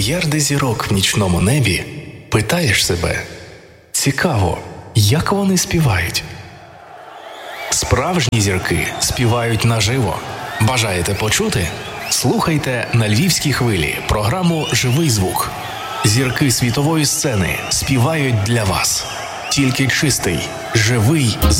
Мільярди зірок в нічному небі. Питаєш себе: цікаво, як вони співають? Справжні зірки співають наживо. Бажаєте почути? Слухайте на Львівській хвилі програму «Живий звук». Зірки світової сцени співають для вас. Тільки чистий, живий звук.